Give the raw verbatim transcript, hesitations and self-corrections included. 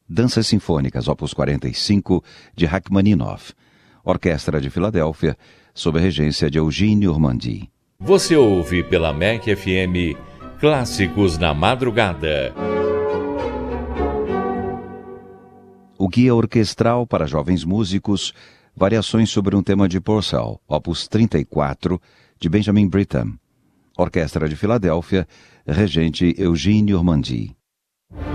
Danças Sinfônicas, opus quarenta e cinco, de Rachmaninoff. Orquestra de Filadélfia, sob a regência de Eugênio Ormandy. Você ouve pela M E C F M Clássicos na Madrugada. O Guia Orquestral para Jovens Músicos, Variações sobre um Tema de Purcell, opus trinta e quatro, de Benjamin Britten. Orquestra de Filadélfia, regente Eugênio Ormandy.